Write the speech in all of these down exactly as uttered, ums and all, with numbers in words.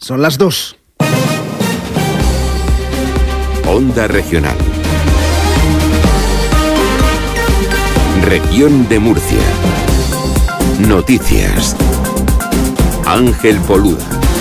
Son las dos. Onda Regional. Región de Murcia. Noticias. Ángel Poluda.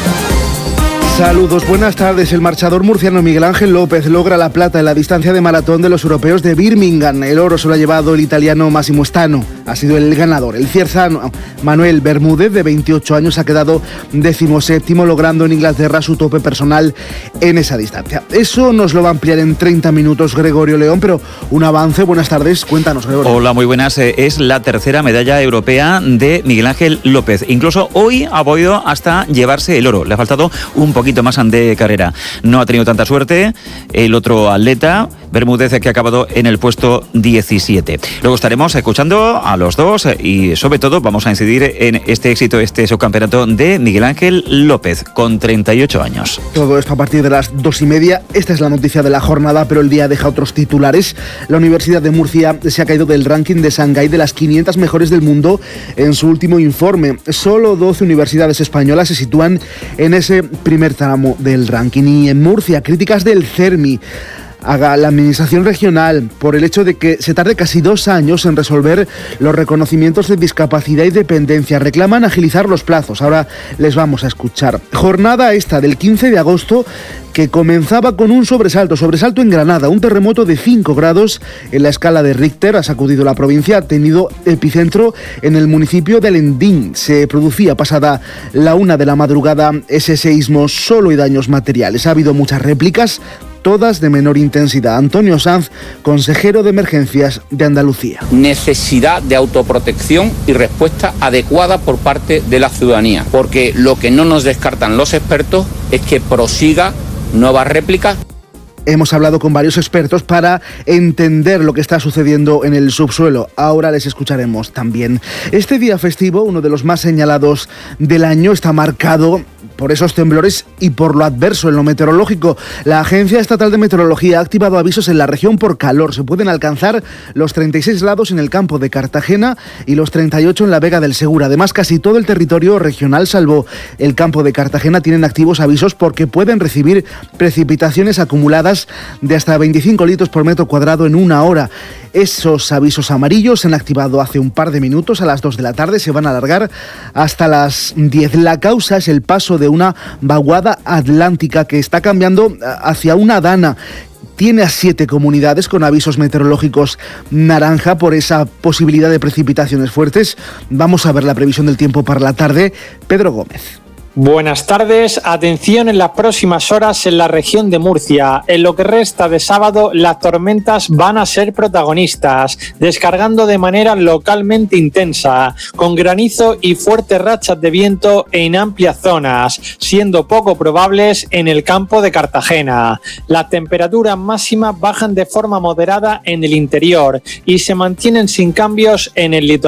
Saludos, buenas tardes. El marchador murciano Miguel Ángel López logra la plata en la distancia de maratón de los europeos de Birmingham. El oro se lo ha llevado el italiano Massimo Stano. Ha sido el ganador. El cierzano Manuel Bermúdez, de veintiocho años, ha quedado decimoséptimo, logrando en Inglaterra su tope personal en esa distancia. Eso nos lo va a ampliar en treinta minutos Gregorio León, pero un avance. Buenas tardes, cuéntanos, Gregorio. Hola, muy buenas. Es la tercera medalla europea de Miguel Ángel López. Incluso hoy ha podido hasta llevarse el oro. Le ha faltado un poquito poquito más de carrera. No ha tenido tanta suerte el otro atleta, Bermúdez, que ha acabado en el puesto diecisiete. Luego estaremos escuchando a los dos y sobre todo vamos a incidir en este éxito, este subcampeonato de Miguel Ángel López, con treinta y ocho años. Todo esto a partir de las dos y media. Esta es la noticia de la jornada, pero el día deja otros titulares. La Universidad de Murcia se ha caído del ranking de Shanghái de las quinientas mejores del mundo en su último informe. Solo doce universidades españolas se sitúan en ese primer tramo del ranking. Y en Murcia, críticas del CERMI a la administración regional por el hecho de que se tarde casi dos años en resolver los reconocimientos de discapacidad y dependencia. Reclaman agilizar los plazos. Ahora les vamos a escuchar. Jornada esta del quince de agosto que comenzaba con un sobresalto, sobresalto en Granada. Un terremoto de cinco grados en la escala de Richter ha sacudido la provincia, ha tenido epicentro en el municipio de Alendín. Se producía pasada la una de la madrugada ese seísmo, solo hay daños materiales. Ha habido muchas réplicas, todas de menor intensidad. Antonio Sanz, consejero de emergencias de Andalucía. Necesidad de autoprotección y respuesta adecuada por parte de la ciudadanía, porque lo que no nos descartan los expertos es que prosiga nuevas réplicas. Hemos hablado con varios expertos para entender lo que está sucediendo en el subsuelo. Ahora les escucharemos también. Este día festivo, uno de los más señalados del año, está marcado por esos temblores y por lo adverso en lo meteorológico. La Agencia Estatal de Meteorología ha activado avisos en la región por calor. Se pueden alcanzar los treinta y seis grados en el campo de Cartagena y los treinta y ocho en la Vega del Segura. Además, casi todo el territorio regional, salvo el campo de Cartagena, tienen activos avisos porque pueden recibir precipitaciones acumuladas de hasta veinticinco litros por metro cuadrado en una hora. Esos avisos amarillos se han activado hace un par de minutos, a las dos de la tarde, se van a alargar hasta las diez. La causa es el paso de una vaguada atlántica que está cambiando hacia una dana. Tiene a siete comunidades con avisos meteorológicos naranja por esa posibilidad de precipitaciones fuertes. Vamos a ver la previsión del tiempo para la tarde. Pedro Gómez. Buenas tardes, atención en las próximas horas en la región de Murcia. En lo que resta de sábado, las tormentas van a ser protagonistas, descargando de manera localmente intensa, con granizo y fuertes rachas de viento en amplias zonas, siendo poco probables en el campo de Cartagena. Las temperaturas máximas bajan de forma moderada en el interior y se mantienen sin cambios en el litoral.